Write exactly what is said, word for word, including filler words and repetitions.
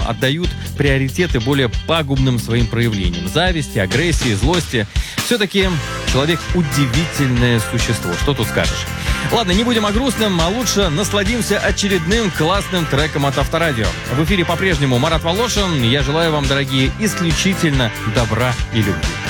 отдают приоритеты более пагубным своим проявлениям. Зависти, агрессии, злости. Все-таки человек удивительное существо. Что тут скажешь? Ладно, не будем о грустном, а лучше насладимся очередным классным треком от Авторадио. В эфире по-прежнему Марат Волошин. Я желаю вам, дорогие, исключительно добра и любви.